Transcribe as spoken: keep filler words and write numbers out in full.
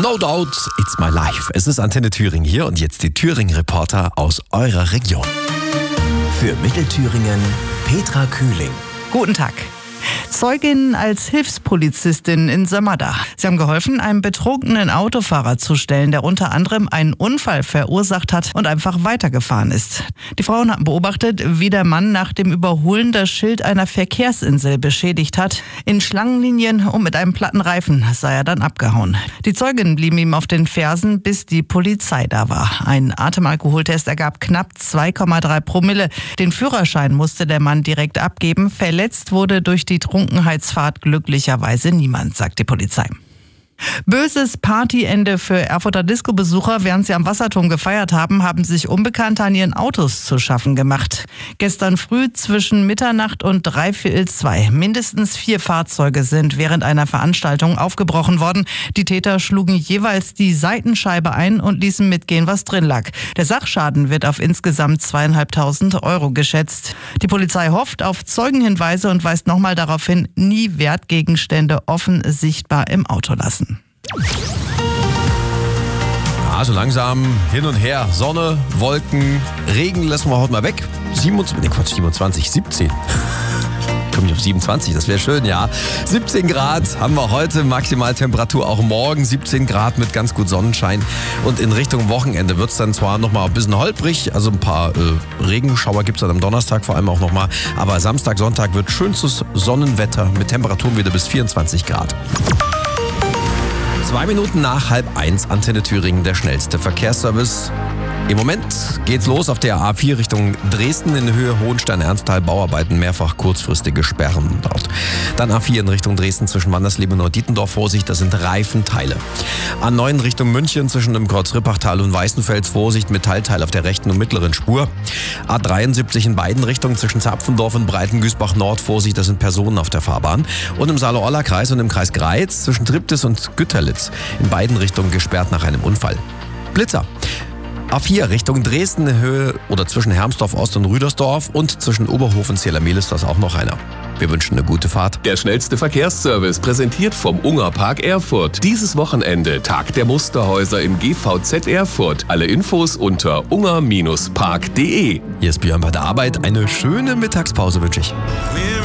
No doubt, it's my life. Es ist Antenne Thüringen hier und jetzt die Thüringen-Reporter aus eurer Region. Für Mittelthüringen Petra Kühling. Guten Tag. Zeuginnen als Hilfspolizistin in Sömmerda. Sie haben geholfen, einen betrunkenen Autofahrer zu stellen, der unter anderem einen Unfall verursacht hat und einfach weitergefahren ist. Die Frauen hatten beobachtet, wie der Mann nach dem Überholen das Schild einer Verkehrsinsel beschädigt hat. In Schlangenlinien und mit einem platten Reifen sei er dann abgehauen. Die Zeuginnen blieben ihm auf den Fersen, bis die Polizei da war. Ein Atemalkoholtest ergab knapp zwei Komma drei Promille. Den Führerschein musste der Mann direkt abgeben. Verletzt wurde durch die Trunkenheitsfahrt glücklicherweise niemand, sagt die Polizei. Böses Partyende für Erfurter Disco-Besucher. Während sie am Wasserturm gefeiert haben, haben sich Unbekannte an ihren Autos zu schaffen gemacht. Gestern früh zwischen Mitternacht und dreiviertel zwei. Mindestens vier Fahrzeuge sind während einer Veranstaltung aufgebrochen worden. Die Täter schlugen jeweils die Seitenscheibe ein und ließen mitgehen, was drin lag. Der Sachschaden wird auf insgesamt zweieinhalbtausend Euro geschätzt. Die Polizei hofft auf Zeugenhinweise und weist nochmal darauf hin, nie Wertgegenstände offen sichtbar im Auto lassen. Ja, so langsam hin und her. Sonne, Wolken, Regen lassen wir heute mal weg. siebenundzwanzig, nee, Quatsch, siebenundzwanzig, siebzehn. Ich komme nicht auf siebenundzwanzig, das wäre schön, ja. siebzehn Grad haben wir heute, Maximaltemperatur auch morgen siebzehn Grad mit ganz gut Sonnenschein. Und in Richtung Wochenende wird es dann zwar nochmal ein bisschen holprig, also ein paar äh, Regenschauer gibt es dann am Donnerstag vor allem auch nochmal. Aber Samstag, Sonntag wird schönstes Sonnenwetter mit Temperaturen wieder bis vierundzwanzig Grad. Zwei Minuten nach halb eins, Antenne Thüringen, der schnellste Verkehrsservice. Im Moment geht's los auf der A vier Richtung Dresden in Höhe Hohenstein-Ernsthal. Bauarbeiten, mehrfach kurzfristige Sperren dort. Dann A vier in Richtung Dresden zwischen Wandersleben und Neu-Dietendorf. Vorsicht, das sind Reifenteile. A neun Richtung München zwischen dem Kreuz Rippachtal und Weißenfels. Vorsicht, Metallteil auf der rechten und mittleren Spur. A dreiundsiebzig in beiden Richtungen zwischen Zapfendorf und Breitengüßbach-Nord. Vorsicht, das sind Personen auf der Fahrbahn. Und im Saale-Orla-Kreis und im Kreis Greiz zwischen Triptis und Güterlitz. In beiden Richtungen gesperrt nach einem Unfall. Blitzer. A vier Richtung Dresden in Höhe oder zwischen Hermsdorf Ost und Rüdersdorf und zwischen Oberhof und Zählermehl ist das auch noch einer. Wir wünschen eine gute Fahrt. Der schnellste Verkehrsservice präsentiert vom Ungerpark Erfurt. Dieses Wochenende Tag der Musterhäuser im G V Z Erfurt. Alle Infos unter unger Bindestrich park punkt de. Hier ist Björn bei der Arbeit. Eine schöne Mittagspause wünsche ich.